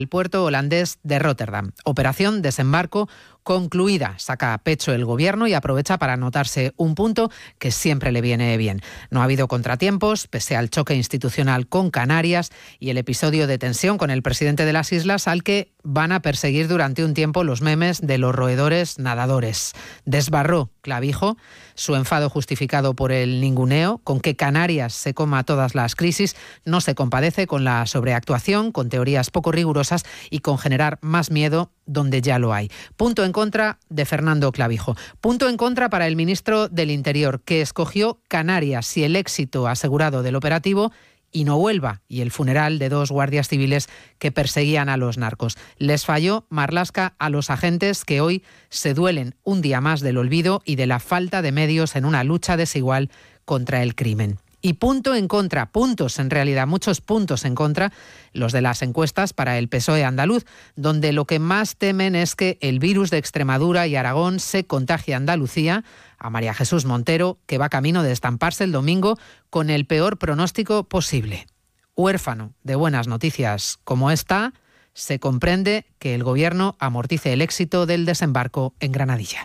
el puerto holandés de Róterdam. Operación desembarco concluida. Saca a pecho el gobierno y aprovecha para anotarse un punto que siempre le viene bien. No ha habido contratiempos, pese al choque institucional con Canarias y el episodio de tensión con el presidente de las islas, al que van a perseguir durante un tiempo los memes de los roedores nadadores. Desbarró Clavijo su enfado justificado por el ninguneo, con que Canarias se coma todas las crisis. No se compadece con la sobreactuación, con teorías poco rigurosas y con generar más miedo donde ya lo hay. Punto en contra de Fernando Clavijo. Punto en contra para el ministro del Interior, que escogió Canarias y el éxito asegurado del operativo y no Huelva y el funeral de 2 guardias civiles que perseguían a los narcos. Les falló Marlaska a los agentes que hoy se duelen un día más del olvido y de la falta de medios en una lucha desigual contra el crimen. Y punto en contra, puntos en realidad, muchos puntos en contra, los de las encuestas para el PSOE andaluz, donde lo que más temen es que el virus de Extremadura y Aragón se contagie a Andalucía, a María Jesús Montero, que va camino de estamparse el domingo con el peor pronóstico posible. Huérfano de buenas noticias como esta, se comprende que el gobierno amortice el éxito del desembarco en Granadilla.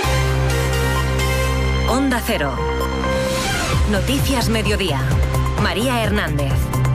Onda Cero. Noticias Mediodía. María Hernández.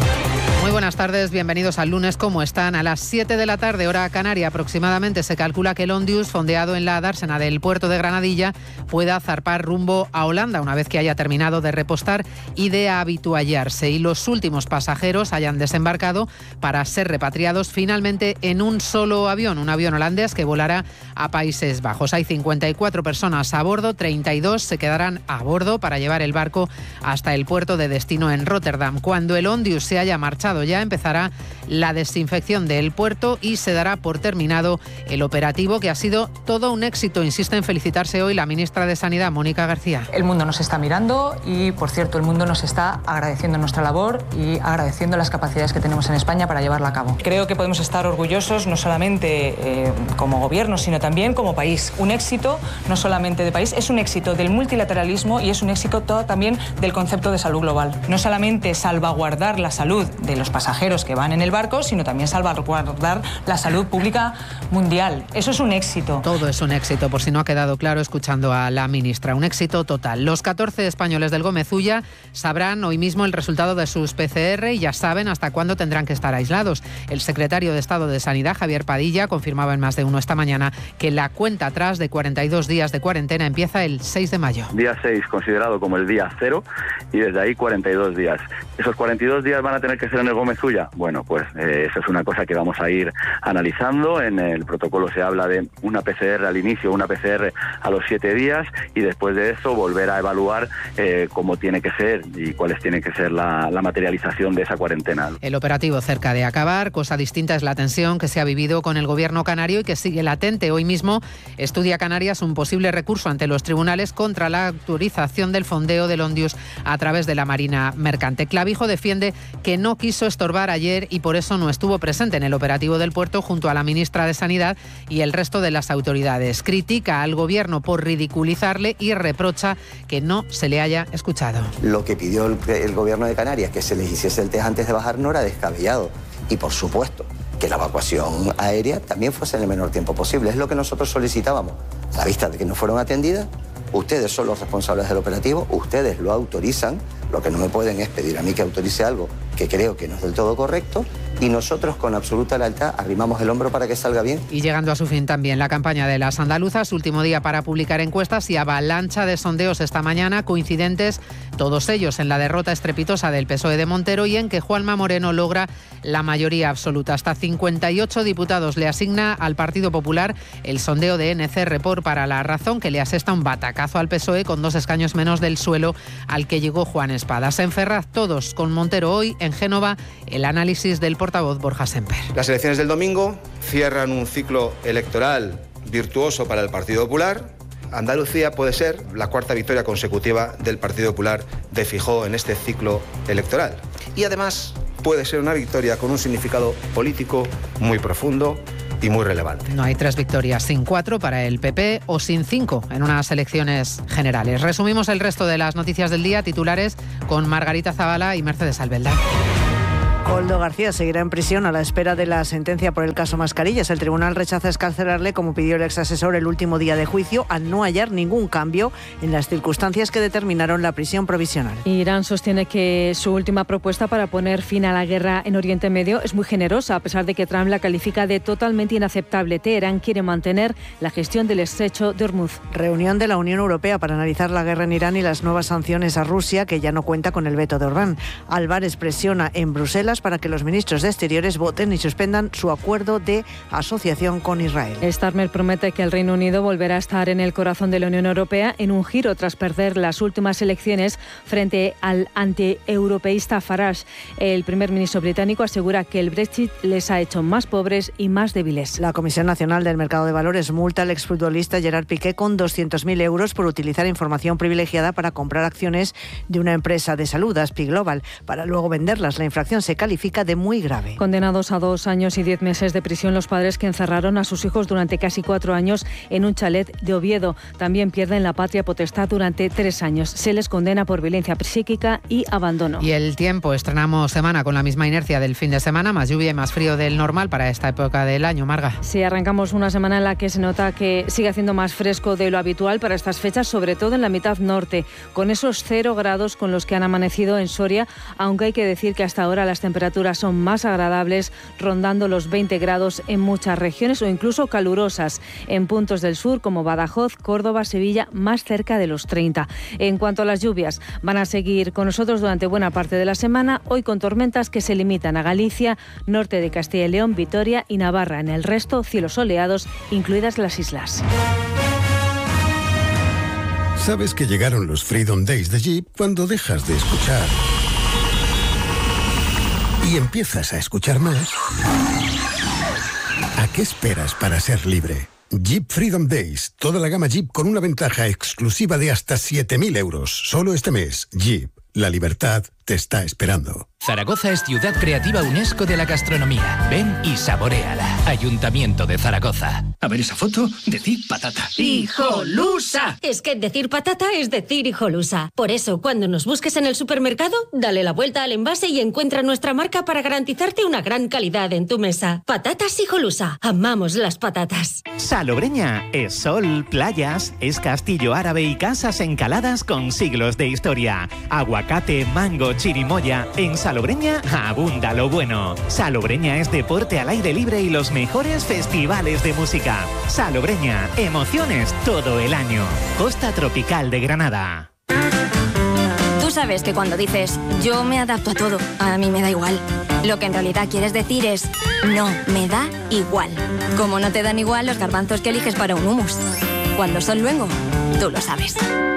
Muy buenas tardes, bienvenidos al lunes. ¿Cómo están? A las 7 de la tarde, hora canaria aproximadamente, se calcula que el Ondius, fondeado en la dársena del puerto de Granadilla, pueda zarpar rumbo a Holanda una vez que haya terminado de repostar y de habituallarse y los últimos pasajeros hayan desembarcado para ser repatriados finalmente en un solo avión, un avión holandés que volará a Países Bajos. Hay 54 personas a bordo, 32 se quedarán a bordo para llevar el barco hasta el puerto de destino en Róterdam. Cuando el Ondius se haya marchado ya, empezará la desinfección del puerto y se dará por terminado el operativo, que ha sido todo un éxito. Insiste en felicitarse hoy la ministra de Sanidad, Mónica García. El mundo nos está mirando y, por cierto, el mundo nos está agradeciendo nuestra labor y agradeciendo las capacidades que tenemos en España para llevarla a cabo. Creo que podemos estar orgullosos no solamente como gobierno, sino también como país. Un éxito no solamente de país, es un éxito del multilateralismo y es un éxito todo también del concepto de salud global. No solamente salvaguardar la salud de los pasajeros que van en el barco, sino también salvaguardar la salud pública mundial. Eso es un éxito. Todo es un éxito, por si no ha quedado claro escuchando a la ministra. Un éxito total. Los 14 españoles del Gómez Ulla sabrán hoy mismo el resultado de sus PCR y ya saben hasta cuándo tendrán que estar aislados. El secretario de Estado de Sanidad, Javier Padilla, confirmaba en Más de Uno esta mañana que la cuenta atrás de 42 días de cuarentena empieza el 6 de mayo. Día 6 considerado como el día 0 y desde ahí 42 días. ¿Esos 42 días van a tener que ser en el Gómez Ulla? Bueno, pues eso es una cosa que vamos a ir analizando. En el protocolo se habla de una PCR al inicio, una PCR a los 7 días y después de eso volver a evaluar cómo tiene que ser y cuáles tiene que ser la materialización de esa cuarentena. El operativo cerca de acabar, cosa distinta es la tensión que se ha vivido con el gobierno canario y que sigue latente. Hoy mismo estudia Canarias un posible recurso ante los tribunales contra la autorización del fondeo del Ondius a través de la Marina Mercante. Clavijo defiende que no quiso estorbar ayer y por eso no estuvo presente en el operativo del puerto junto a la ministra de Sanidad y el resto de las autoridades. Critica al gobierno por ridiculizarle y reprocha que no se le haya escuchado. Lo que pidió el gobierno de Canarias, que se les hiciese el test antes de bajar, no era descabellado. Y por supuesto que la evacuación aérea también fuese en el menor tiempo posible. Es lo que nosotros solicitábamos. A la vista de que no fueron atendidas, ustedes son los responsables del operativo, ustedes lo autorizan. Lo que no me pueden es pedir a mí que autorice algo que creo que no es del todo correcto y nosotros con absoluta lealtad arrimamos el hombro para que salga bien. Y llegando a su fin también la campaña de las andaluzas, último día para publicar encuestas y avalancha de sondeos esta mañana, coincidentes todos ellos en la derrota estrepitosa del PSOE de Montero y en que Juanma Moreno logra la mayoría absoluta. Hasta 58 diputados le asigna al Partido Popular el sondeo de NC Report para La Razón, que le asesta un batacazo al PSOE con 2 escaños menos del suelo al que llegó Juan Espadas. En Ferraz todos con Montero hoy, en Génova el análisis del portavoz Borja Semper. Las elecciones del domingo cierran un ciclo electoral virtuoso para el Partido Popular. Andalucía puede ser la 4ª victoria consecutiva del Partido Popular de Feijóo en este ciclo electoral. Y además puede ser una victoria con un significado político muy profundo y muy relevante. No hay 3 victorias sin 4 para el PP o sin 5 en unas elecciones generales. Resumimos el resto de las noticias del día, titulares con Margarita Zavala y Mercedes Albelda. Koldo García seguirá en prisión a la espera de la sentencia por el caso Mascarillas. El tribunal rechaza excarcelarle, como pidió el exasesor el último día de juicio, al no hallar ningún cambio en las circunstancias que determinaron la prisión provisional. Irán sostiene que su última propuesta para poner fin a la guerra en Oriente Medio es muy generosa, a pesar de que Trump la califica de totalmente inaceptable. Teherán quiere mantener la gestión del estrecho de Hormuz. Reunión de la Unión Europea para analizar la guerra en Irán y las nuevas sanciones a Rusia, que ya no cuenta con el veto de Orbán. Álvarez presiona en Bruselas para que los ministros de Exteriores voten y suspendan su acuerdo de asociación con Israel. Starmer promete que el Reino Unido volverá a estar en el corazón de la Unión Europea en un giro tras perder las últimas elecciones frente al antieuropeísta Farage. El primer ministro británico asegura que el Brexit les ha hecho más pobres y más débiles. La Comisión Nacional del Mercado de Valores multa al exfutbolista Gerard Piqué con 200.000 euros por utilizar información privilegiada para comprar acciones de una empresa de salud, Aspi Global, para luego venderlas. La infracción se califica de muy grave. Condenados a 2 años y 10 meses de prisión los padres que encerraron a sus hijos durante casi 4 años en un chalet de Oviedo. También pierden la patria potestad durante 3 años. Se les condena por violencia psíquica y abandono. Y el tiempo, estrenamos semana con la misma inercia del fin de semana, más lluvia y más frío del normal para esta época del año, Marga. Sí, arrancamos una semana en la que se nota que sigue haciendo más fresco de lo habitual para estas fechas, sobre todo en la mitad norte, con esos 0 grados con los que han amanecido en Soria, aunque hay que decir que hasta ahora las temperaturas son más agradables, rondando los 20 grados en muchas regiones o incluso calurosas en puntos del sur como Badajoz, Córdoba, Sevilla, más cerca de los 30. En cuanto a las lluvias, van a seguir con nosotros durante buena parte de la semana, hoy con tormentas que se limitan a Galicia, norte de Castilla y León, Vitoria y Navarra. En el resto, cielos soleados, incluidas las islas. ¿Sabes que llegaron los Freedom Days de Jeep cuando dejas de escuchar y empiezas a escuchar más? ¿A qué esperas para ser libre? Jeep Freedom Days. Toda la gama Jeep con una ventaja exclusiva de hasta 7.000 euros. Solo este mes. Jeep. La libertad te está esperando. Zaragoza es ciudad creativa UNESCO de la gastronomía. Ven y saboréala. Ayuntamiento de Zaragoza. A ver esa foto, decir patata. ¡Hijolusa! Es que decir patata es decir hijolusa. Por eso, cuando nos busques en el supermercado, dale la vuelta al envase y encuentra nuestra marca para garantizarte una gran calidad en tu mesa. Patatas hijolusa. Amamos las patatas. Salobreña es sol, playas, es castillo árabe y casas encaladas con siglos de historia. Aguacate, mango, chirimoya. En Salobreña abunda lo bueno. Salobreña es deporte al aire libre y los mejores festivales de música. Salobreña, emociones todo el año. Costa Tropical de Granada. Tú sabes que cuando dices yo me adapto a todo, a mí me da igual, lo que en realidad quieres decir es no, me da igual. Como no te dan igual los garbanzos que eliges para un hummus. Cuando son luengo, tú lo sabes.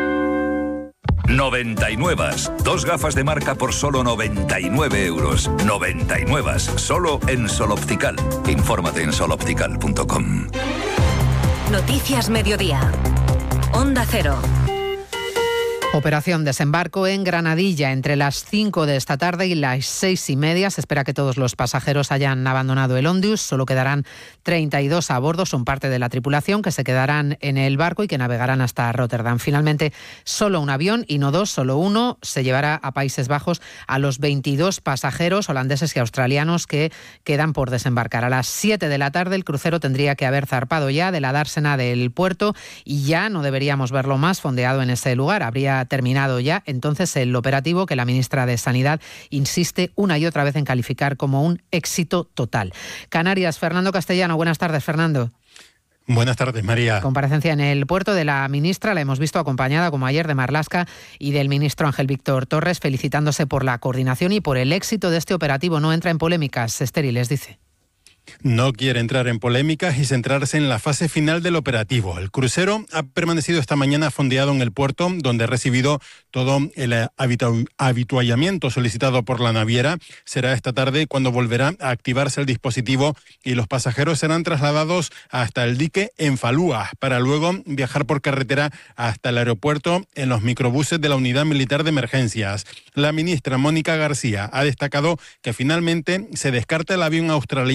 99. 2 gafas de marca por solo 99 euros. 99. Solo en Sol Optical. Infórmate en soloptical.com. Noticias Mediodía. Onda Cero. Operación desembarco en Granadilla entre las 5 de esta tarde y las 6:30. Se espera que todos los pasajeros hayan abandonado el Ondius. Solo quedarán 32 a bordo. Son parte de la tripulación que se quedarán en el barco y que navegarán hasta Rotterdam. Finalmente, solo un avión y no 2, solo uno, se llevará a Países Bajos a los 22 pasajeros holandeses y australianos que quedan por desembarcar. A las 7 de la tarde el crucero tendría que haber zarpado ya de la dársena del puerto y ya no deberíamos verlo más fondeado en ese lugar. Habría terminado ya entonces el operativo que la ministra de Sanidad insiste una y otra vez en calificar como un éxito total. Canarias, Fernando Castellano. Buenas tardes, Fernando. Buenas tardes, María. Comparecencia en el puerto de la ministra, la hemos visto acompañada, como ayer, de Marlaska y del ministro Ángel Víctor Torres, felicitándose por la coordinación y por el éxito de este operativo. No entra en polémicas estériles, dice. No quiere entrar en polémicas y centrarse en la fase final del operativo. El crucero ha permanecido esta mañana fondeado en el puerto, donde ha recibido todo el habituallamiento solicitado por la naviera. Será esta tarde cuando volverá a activarse el dispositivo y los pasajeros serán trasladados hasta el dique en Falúa, para luego viajar por carretera hasta el aeropuerto en los microbuses de la Unidad Militar de Emergencias. La ministra Mónica García ha destacado que finalmente se descarta el avión australiano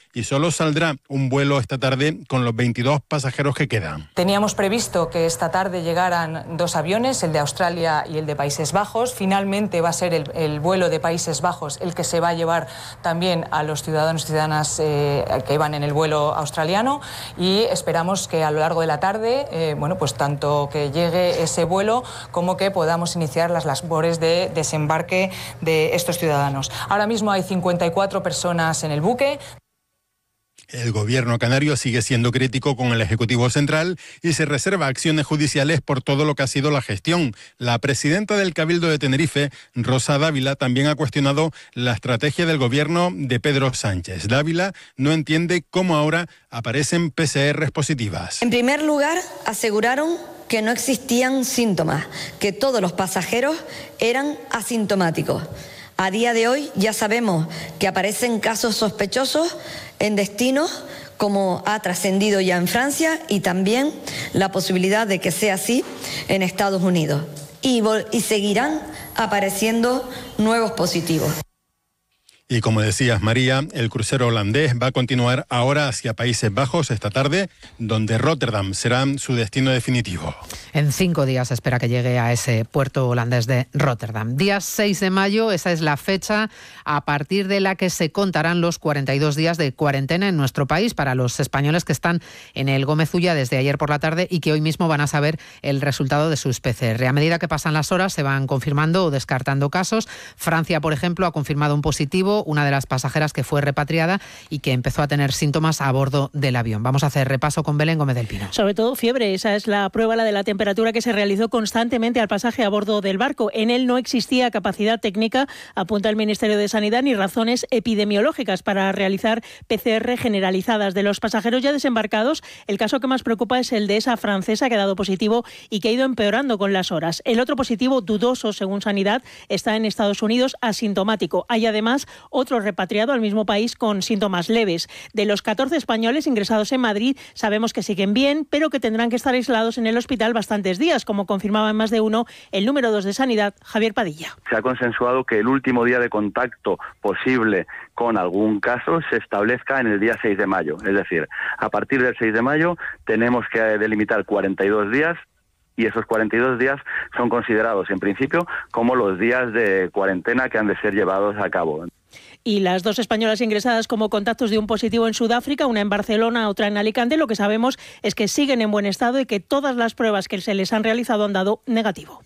y solo saldrá un vuelo esta tarde con los 22 pasajeros que quedan. Teníamos previsto que esta tarde llegaran 2 aviones, el de Australia y el de Países Bajos. Finalmente va a ser el vuelo de Países Bajos el que se va a llevar también a los ciudadanos y ciudadanas que iban en el vuelo australiano, y esperamos que a lo largo de la tarde, pues tanto que llegue ese vuelo como que podamos iniciar las labores de desembarque de estos ciudadanos. Ahora mismo hay 54 personas en el buque. El gobierno canario sigue siendo crítico con el Ejecutivo Central y se reserva acciones judiciales por todo lo que ha sido la gestión. La presidenta del Cabildo de Tenerife, Rosa Dávila, también ha cuestionado la estrategia del gobierno de Pedro Sánchez. Dávila no entiende cómo ahora aparecen PCRs positivas. En primer lugar, aseguraron que no existían síntomas, que todos los pasajeros eran asintomáticos. A día de hoy ya sabemos que aparecen casos sospechosos en destinos como ha trascendido ya en Francia, y también la posibilidad de que sea así en Estados Unidos. Y seguirán apareciendo nuevos positivos. Y como decías, María, el crucero holandés va a continuar ahora hacia Países Bajos esta tarde, donde Rotterdam será su destino definitivo. En 5 días se espera que llegue a ese puerto holandés de Rotterdam. Día 6 de mayo, esa es la fecha a partir de la que se contarán los 42 días de cuarentena en nuestro país para los españoles que están en el Gómez Ulla desde ayer por la tarde y que hoy mismo van a saber el resultado de sus PCR. A medida que pasan las horas se van confirmando o descartando casos. Francia, por ejemplo, ha confirmado un positivo, una de las pasajeras que fue repatriada y que empezó a tener síntomas a bordo del avión. Vamos a hacer repaso con Belén Gómez del Pino. Sobre todo fiebre, esa es la prueba, la de la temperatura que se realizó constantemente al pasaje a bordo del barco. En él no existía capacidad técnica, apunta el Ministerio de Sanidad, ni razones epidemiológicas para realizar PCR generalizadas. De los pasajeros ya desembarcados, el caso que más preocupa es el de esa francesa que ha dado positivo y que ha ido empeorando con las horas. El otro positivo, dudoso según Sanidad, está en Estados Unidos, asintomático. Hay además otro repatriado al mismo país con síntomas leves. De los 14 españoles ingresados en Madrid, sabemos que siguen bien, pero que tendrán que estar aislados en el hospital bastantes días, como confirmaba en más de uno el número 2 de Sanidad, Javier Padilla. Se ha consensuado que el último día de contacto posible con algún caso se establezca en el día 6 de mayo. Es decir, a partir del 6 de mayo tenemos que delimitar 42 días, y esos 42 días son considerados en principio como los días de cuarentena que han de ser llevados a cabo. Y las 2 españolas ingresadas como contactos de un positivo en Sudáfrica, una en Barcelona, otra en Alicante, lo que sabemos es que siguen en buen estado y que todas las pruebas que se les han realizado han dado negativo.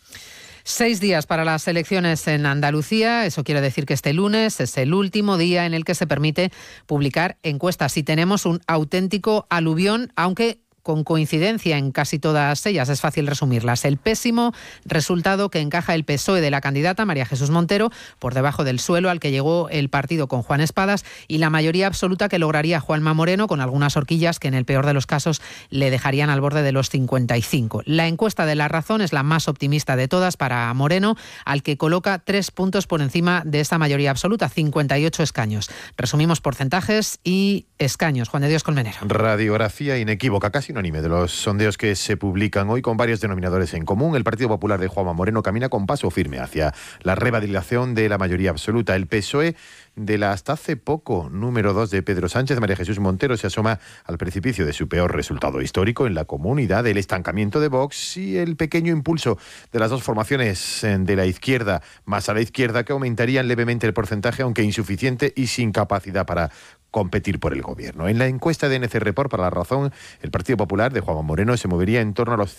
6 días para las elecciones en Andalucía. Eso quiere decir que este lunes es el último día en el que se permite publicar encuestas. Y tenemos un auténtico aluvión, aunque con coincidencia en casi todas ellas, es fácil resumirlas. El pésimo resultado que encaja el PSOE de la candidata María Jesús Montero, por debajo del suelo al que llegó el partido con Juan Espadas, y la mayoría absoluta que lograría Juanma Moreno, con algunas horquillas que en el peor de los casos le dejarían al borde de los 55. La encuesta de La Razón es la más optimista de todas para Moreno, al que coloca 3 puntos por encima de esa mayoría absoluta, 58 escaños. Resumimos porcentajes y escaños. Juan de Dios Colmenero. Radiografía inequívoca, casi unánime de los sondeos que se publican hoy, con varios denominadores en común. El Partido Popular de Juanma Moreno camina con paso firme hacia la revalidación de la mayoría absoluta. El PSOE de la hasta hace poco número 2 de Pedro Sánchez, María Jesús Montero, se asoma al precipicio de su peor resultado histórico en la comunidad, el estancamiento de Vox y el pequeño impulso de las 2 formaciones de la izquierda, más a la izquierda, que aumentarían levemente el porcentaje, aunque insuficiente y sin capacidad para competir por el gobierno. En la encuesta de NC Report para La Razón, el Partido Popular de Juanma Moreno se movería en torno a los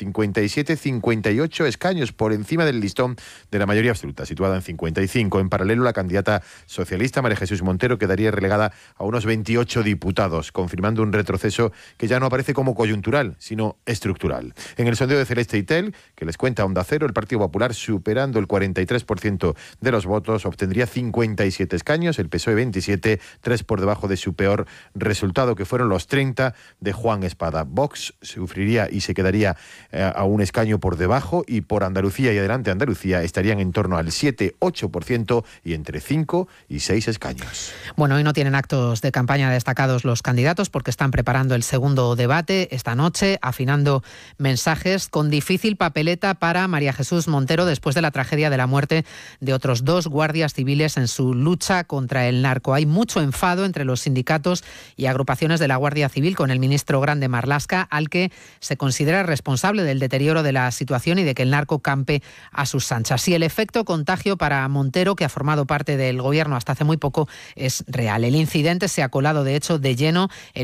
57-58 escaños, por encima del listón de la mayoría absoluta, situada en 55. En paralelo, la candidata socialista María Jesús Montero quedaría relegada a unos 28 diputados, confirmando un retroceso que ya no aparece como coyuntural, sino estructural. En el sondeo de Celeste Itel, que les cuenta Onda Cero, el Partido Popular, superando el 43% de los votos, obtendría 57 escaños, el PSOE 27, 3 por debajo de su peor resultado, que fueron los 30 de Juan Espada. Vox sufriría y se quedaría a un escaño por debajo, y por Andalucía y Adelante Andalucía estarían en torno al 7-8% y entre 5 y 6 escaños. escaños. Bueno, hoy no tienen actos de campaña destacados los candidatos porque están preparando el segundo debate esta noche, afinando mensajes con difícil papeleta para María Jesús Montero después de la tragedia de la muerte de otros 2 guardias civiles en su lucha contra el narco. Hay mucho enfado entre los sindicatos y agrupaciones de la Guardia Civil con el ministro Grande Marlaska, al que se considera responsable del deterioro de la situación y de que el narco campe a sus anchas. Y el efecto contagio para Montero, que ha formado parte del gobierno hasta hace muy poco, es real. El incidente se ha colado, de hecho, de lleno